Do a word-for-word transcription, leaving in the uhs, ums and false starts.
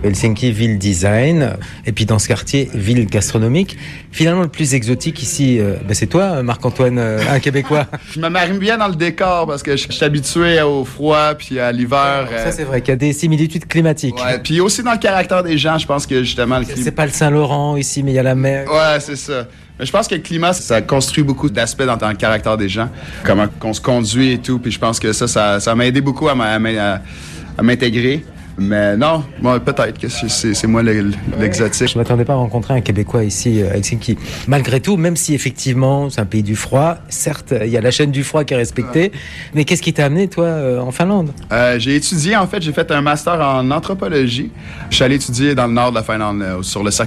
Helsinki, ville design, et puis dans ce quartier, ville gastronomique. Finalement, le plus exotique ici, euh, ben c'est toi, Marc-Antoine, euh, un Québécois. Je me marie bien dans le décor parce que je suis habitué au froid puis à l'hiver. Ça, c'est vrai qu'il y a des similitudes climatiques. Ouais, puis aussi dans le caractère des gens, je pense que justement le climat. C'est pas le Saint-Laurent ici, mais il y a la mer. Ouais, c'est ça. Mais je pense que le climat, ça construit beaucoup d'aspects dans, dans le caractère des gens, comment qu'on se conduit et tout. Puis je pense que ça, ça, ça m'a aidé beaucoup à, à, à m'intégrer. Mais non, moi, peut-être que c'est, c'est moi l'exotique. Je ne m'attendais pas à rencontrer un Québécois ici à Helsinki. Malgré tout, même si effectivement c'est un pays du froid, certes, il y a la chaîne du froid qui est respectée, mais qu'est-ce qui t'a amené, toi, en Finlande? Euh, j'ai étudié, en fait, j'ai fait un master en anthropologie. Je suis allé étudier dans le nord de la Finlande, sur le